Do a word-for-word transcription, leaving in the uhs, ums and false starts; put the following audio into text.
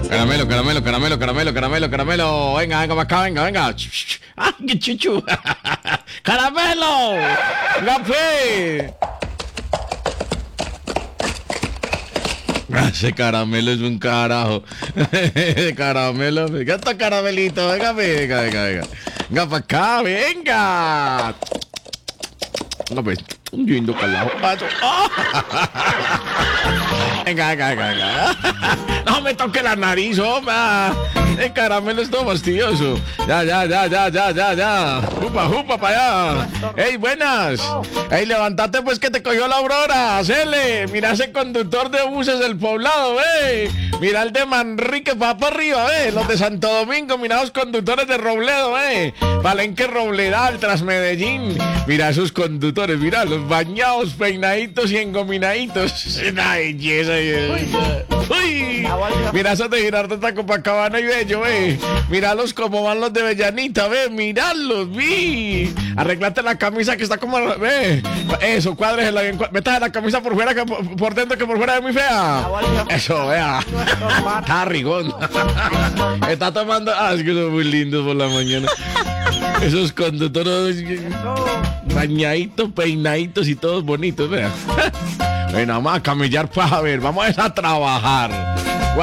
Caramelo, caramelo, caramelo, caramelo, caramelo, caramelo. Venga, venga, para acá, venga, venga. ¡Ay, qué chuchu! ¡Caramelo! ¡Café! Ese caramelo es un carajo. Caramelo. Venga, está caramelito. Venga, venga, venga, venga. Venga, para acá, venga. No, pues, un lindo calajo. Venga, venga, venga, venga. No me toque la nariz, hombre. El caramelo es todo fastidioso. Ya, ya, ya, ya, ya, ya, ya. Jupa, jupa para allá. Ey, buenas. Ey, levántate pues que te cogió la aurora. Hacele. Mira ese conductor de buses del poblado, eh. Mira el de Manrique, va para arriba, eh. Los de Santo Domingo, mira los conductores de Robledo, eh. Palenque Robledal, Transmedellín. Mira esos conductores, mira los bañados, peinaditos y engominaditos. Una belleza. Uy. Mira esos de Girardot a Copacabana y Bello, eh. Míralos como van los de Bellanita, ve, míralos, vi. Arreglate la camisa que está como, ve. Eso, cuádresela bien. Métase la camisa por fuera, que por, por dentro, que por fuera es muy fea. Eso, vea. Está rigón. Está tomando. Ah, es que son muy lindos por la mañana. Esos conductores bañaditos, peinaditos y todos bonitos, vea. Bueno, vamos a camellar para ver. Vamos a trabajar.